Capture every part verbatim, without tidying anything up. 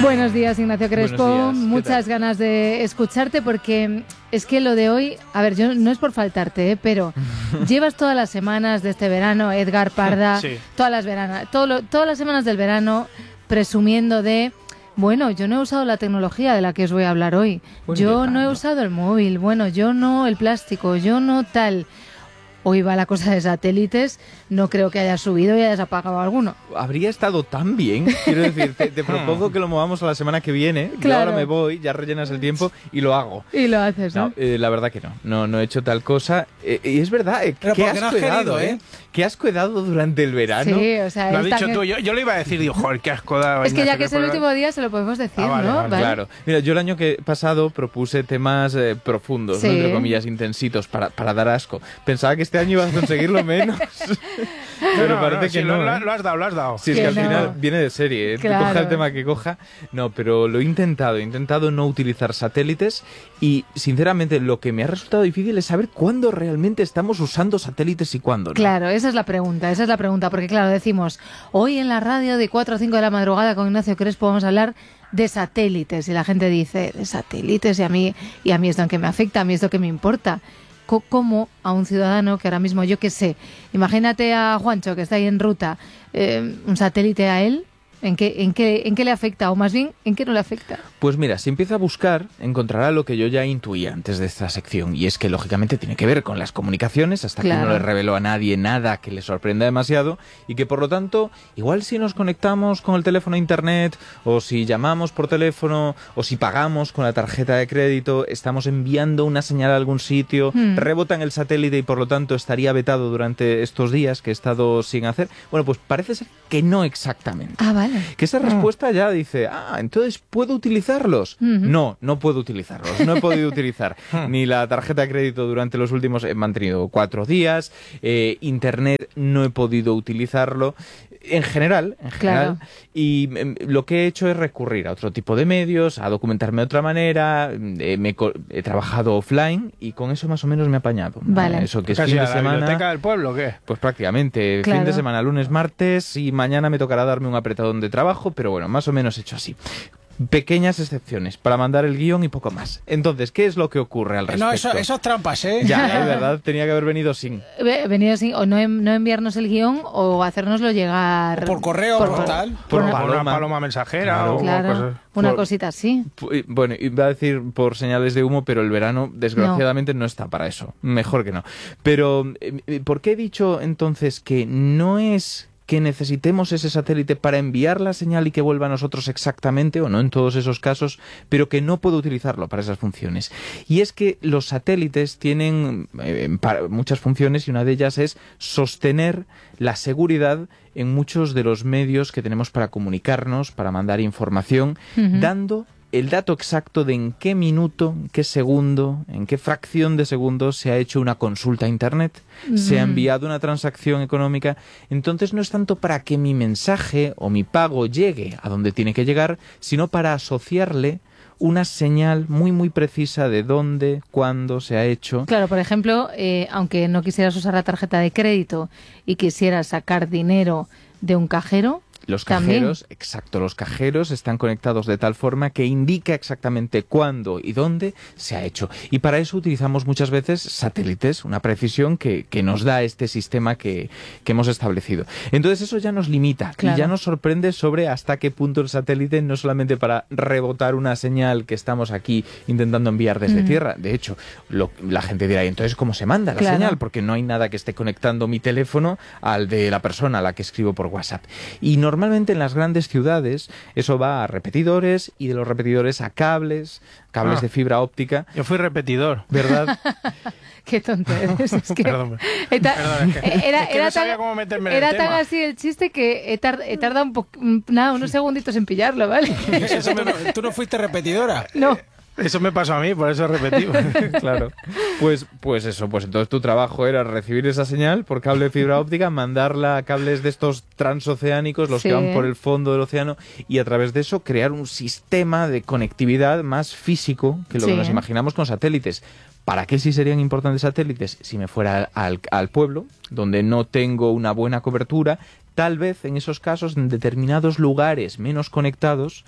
Buenos días, Ignacio Crespo. Muchas ganas de escucharte porque es que lo de hoy, a ver, yo no es por faltarte, ¿eh? Pero llevas todas las semanas de este verano, Edgar Parda, sí. todas las veranas, todo lo, todas las semanas del verano presumiendo de, bueno, yo no he usado la tecnología de la que os voy a hablar hoy. Bueno, yo no he usado el móvil, bueno, yo no el plástico, yo no tal. Hoy va la cosa de satélites, no creo que hayas subido y hayas apagado alguno. Habría estado tan bien, quiero decir, te, te propongo que lo movamos a la semana que viene, claro. Yo ahora me voy, ya rellenas el tiempo y lo hago. Y lo haces, ¿no? No, eh, la verdad que no, no, no he hecho tal cosa. Eh, y es verdad, eh, Pero ¿qué has no has cuidado, querido, eh? eh? ¿Qué has cuidado durante el verano? Sí, o sea... Lo has dicho que... tú, yo, yo lo iba a decir, digo, joder, qué asco da. Es que ya que es el último día se lo podemos decir, ah, vale, ¿no? Vale. Vale. Claro. Mira, yo el año que pasado propuse temas eh, profundos, sí. ¿no? Entre comillas, intensitos, para, para dar asco. Pensaba que este año ibas a conseguirlo menos. Pero no, parece no, que sí, no. Lo, ¿eh? lo has dado, lo has dado. Sí, es que que al no. final viene de serie, ¿eh? Claro. Coja el tema que coja. No, pero lo he intentado, he intentado no utilizar satélites y, sinceramente, lo que me ha resultado difícil es saber cuándo realmente estamos usando satélites y cuándo no. Claro, esa es la pregunta, esa es la pregunta, porque claro, decimos, hoy en la radio de cuatro a cinco de la madrugada con Ignacio Crespo vamos a hablar de satélites y la gente dice, de satélites y a mí, y a mí esto que me afecta, a mí esto que me importa. Como a un ciudadano que ahora mismo, yo qué sé, imagínate a Juancho que está ahí en ruta, eh, un satélite a él, ¿en qué, en qué, en qué le afecta? O más bien, ¿en qué no le afecta? Pues mira, si empieza a buscar, encontrará lo que yo ya intuía antes de esta sección, y es que lógicamente tiene que ver con las comunicaciones, hasta claro. que no le reveló a nadie nada que le sorprenda demasiado, y que por lo tanto, igual si nos conectamos con el teléfono a internet, o si llamamos por teléfono, o si pagamos con la tarjeta de crédito, estamos enviando una señal a algún sitio, hmm. rebota en el satélite y por lo tanto estaría vetado durante estos días que he estado sin hacer. Bueno, pues parece ser que no exactamente. Ah, vale. Que esa respuesta ya dice, ah, entonces ¿puedo utilizarlos? Uh-huh. No, no puedo utilizarlos. No he podido utilizar ni la tarjeta de crédito durante los últimos, he mantenido cuatro días, eh, internet no he podido utilizarlo. En general, en general, claro. y eh, lo que he hecho es recurrir a otro tipo de medios, a documentarme de otra manera, eh, me he trabajado offline y con eso más o menos me he apañado. Vale. ¿no? Eso que es ¿Casi fin de a la semana. biblioteca del pueblo o qué? Pues prácticamente, claro. fin de semana, lunes, martes y mañana me tocará darme un apretadón de trabajo, pero bueno, más o menos hecho así. Pequeñas excepciones para mandar el guión y poco más. Entonces, ¿qué es lo que ocurre al respecto? No, eso, eso es trampas, ¿eh? Ya, es verdad, tenía que haber venido sin. Venido sin, o no, no enviarnos el guión o hacérnoslo llegar... O por correo, por, por tal. Por, por una, paloma, una paloma mensajera claro, o claro, cosas. una por, cosita así. Bueno, iba a decir por señales de humo, pero el verano, desgraciadamente, no, no está para eso. Mejor que no. Pero, ¿por qué he dicho entonces que no es que necesitemos ese satélite para enviar la señal y que vuelva a nosotros exactamente, o no en todos esos casos, pero que no puedo utilizarlo para esas funciones? Y es que los satélites tienen eh, muchas funciones y una de ellas es sostener la seguridad en muchos de los medios que tenemos para comunicarnos, para mandar información, uh-huh. dando el dato exacto de en qué minuto, en qué segundo, en qué fracción de segundo se ha hecho una consulta a internet, mm. se ha enviado una transacción económica. Entonces no es tanto para que mi mensaje o mi pago llegue a donde tiene que llegar, sino para asociarle una señal muy muy precisa de dónde, cuándo se ha hecho. Claro, por ejemplo, eh, aunque no quisieras usar la tarjeta de crédito y quisieras sacar dinero de un cajero, Los cajeros, ¿también? Exacto, los cajeros están conectados de tal forma que indica exactamente cuándo y dónde se ha hecho. Y para eso utilizamos muchas veces satélites, una precisión que, que nos da este sistema que, que hemos establecido. Entonces eso ya nos limita, claro. y ya nos sorprende sobre hasta qué punto el satélite, no solamente para rebotar una señal que estamos aquí intentando enviar desde mm. tierra, de hecho, lo, la gente dirá, entonces ¿cómo se manda la claro. señal? Porque no hay nada que esté conectando mi teléfono al de la persona a la que escribo por WhatsApp. Y no Normalmente en las grandes ciudades eso va a repetidores y de los repetidores a cables, cables ah, de fibra óptica. Yo fui repetidor. ¿Verdad? Qué tonto eres. Es que Perdón. Eta, Perdón, es que, era es que era no sabía tan, cómo meterme en era el tan tema. así el chiste que he, tar, he tardado un po, nada, unos segunditos en pillarlo, ¿vale? Eso me, ¿Tú no fuiste repetidora? No. Eso me pasó a mí, por eso repetí. Claro. Pues, pues eso, pues entonces tu trabajo era recibir esa señal por cable de fibra óptica, mandarla a cables de estos transoceánicos, los sí. que van por el fondo del océano, y a través de eso crear un sistema de conectividad más físico que lo sí. que nos imaginamos con satélites. ¿Para qué sí serían importantes satélites? Si me fuera al, al pueblo, donde no tengo una buena cobertura, tal vez en esos casos, en determinados lugares menos conectados,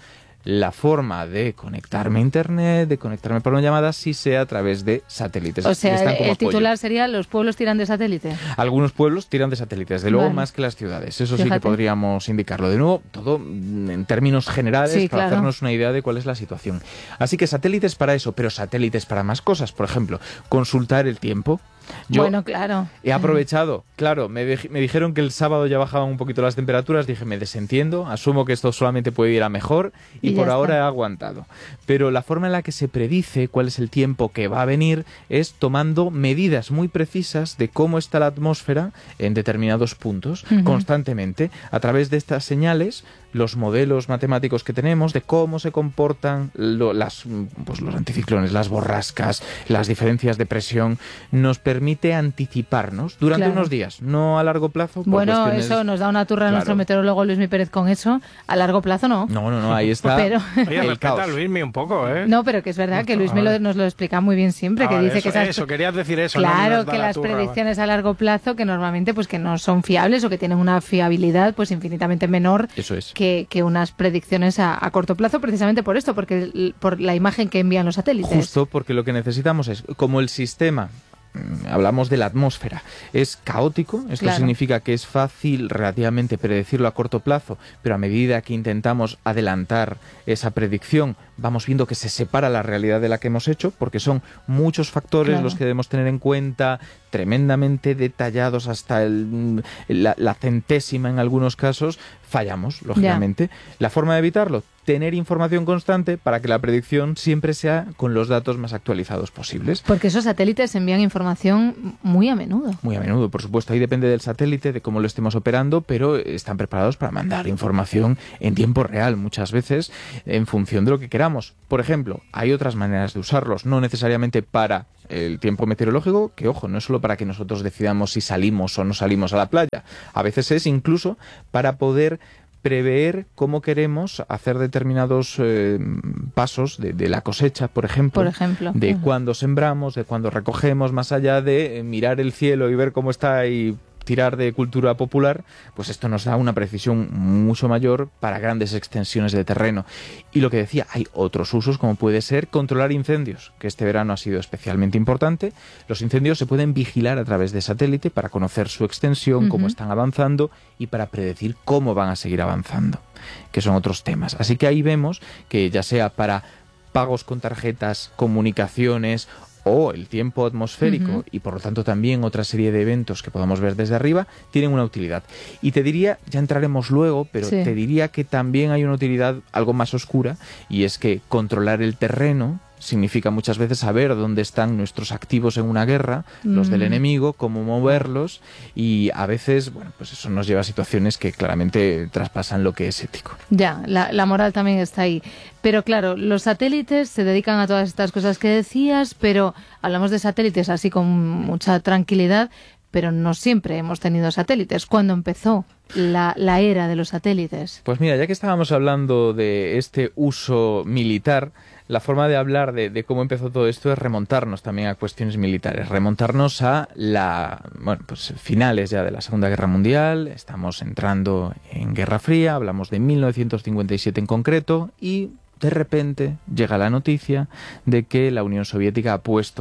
la forma de conectarme a internet, de conectarme por una llamada, sí sea a través de satélites. O sea, el, el titular sería ¿los pueblos tiran de satélite? Algunos pueblos tiran de satélites, de luego vale. más que las ciudades. Eso Fíjate. sí que podríamos indicarlo. De nuevo, todo en términos generales sí, para claro. hacernos una idea de cuál es la situación. Así que satélites para eso, pero satélites para más cosas. Por ejemplo, consultar el tiempo. Yo bueno, claro. He aprovechado, claro, me, de, me dijeron que el sábado ya bajaban un poquito las temperaturas, dije, me desentiendo, asumo que esto solamente puede ir a mejor y, y por ahora está. He aguantado. Pero la forma en la que se predice cuál es el tiempo que va a venir es tomando medidas muy precisas de cómo está la atmósfera en determinados puntos, uh-huh. constantemente, a través de estas señales, los modelos matemáticos que tenemos de cómo se comportan lo, las, pues, los anticiclones, las borrascas, las diferencias de presión, nos permite anticiparnos durante claro. unos días, no a largo plazo. Por bueno, cuestiones... eso nos da una turra a claro. nuestro meteorólogo Luismi Pérez con eso. A largo plazo no. No, no, no, ahí está pero... Oye, el respeta caos. a Luismi un poco, ¿eh? No, pero que es verdad que Luismi lo, nos lo explica muy bien siempre, ah, que vale, dice eso, que esas... eso, querías decir eso. Claro, no que la las turra, predicciones vale. a largo plazo, que normalmente pues que no son fiables o que tienen una fiabilidad pues infinitamente menor eso es. que, que unas predicciones a, a corto plazo, precisamente por esto, porque por la imagen que envían los satélites. Justo porque lo que necesitamos es, como el sistema, hablamos de la atmósfera, es caótico, esto claro. significa que es fácil relativamente predecirlo a corto plazo, pero a medida que intentamos adelantar esa predicción, vamos viendo que se separa la realidad de la que hemos hecho, porque son muchos factores claro. los que debemos tener en cuenta, tremendamente detallados hasta el, la, la centésima en algunos casos, fallamos, lógicamente. Ya. La forma de evitarlo, tener información constante para que la predicción siempre sea con los datos más actualizados posibles. Porque esos satélites envían información muy a menudo. Muy a menudo, por supuesto. Ahí depende del satélite, de cómo lo estemos operando, pero están preparados para mandar información en tiempo real, muchas veces, en función de lo que queramos. Por ejemplo, hay otras maneras de usarlos, no necesariamente para el tiempo meteorológico, que ojo, no es solo para que nosotros decidamos si salimos o no salimos a la playa. A veces es incluso para poder prever cómo queremos hacer determinados eh, pasos de, de la cosecha, por ejemplo, por ejemplo. de uh-huh. cuándo sembramos, de cuándo recogemos, más allá de eh, mirar el cielo y ver cómo está y tirar de cultura popular, pues esto nos da una precisión mucho mayor para grandes extensiones de terreno. Y lo que decía, hay otros usos como puede ser controlar incendios, que este verano ha sido especialmente importante. Los incendios se pueden vigilar a través de satélite para conocer su extensión, uh-huh. cómo están avanzando y para predecir cómo van a seguir avanzando, que son otros temas. Así que ahí vemos que ya sea para pagos con tarjetas, comunicaciones o el tiempo atmosférico uh-huh. y por lo tanto también otra serie de eventos que podamos ver desde arriba, tienen una utilidad. Y te diría, ya entraremos luego, pero sí. te diría que también hay una utilidad algo más oscura, y es que controlar el terreno significa muchas veces saber dónde están nuestros activos en una guerra, mm. los del enemigo, cómo moverlos, y a veces, bueno, pues eso nos lleva a situaciones que claramente traspasan lo que es ético. Ya, la, la moral también está ahí. Pero claro, los satélites se dedican a todas estas cosas que decías, pero hablamos de satélites así con mucha tranquilidad, pero no siempre hemos tenido satélites. ¿Cuándo empezó la, la era de los satélites? Pues mira, ya que estábamos hablando de este uso militar, la forma de hablar de, de cómo empezó todo esto es remontarnos también a cuestiones militares, remontarnos a la, bueno, pues finales ya de la Segunda Guerra Mundial, estamos entrando en Guerra Fría, hablamos de mil novecientos cincuenta y siete en concreto, y de repente llega la noticia de que la Unión Soviética ha puesto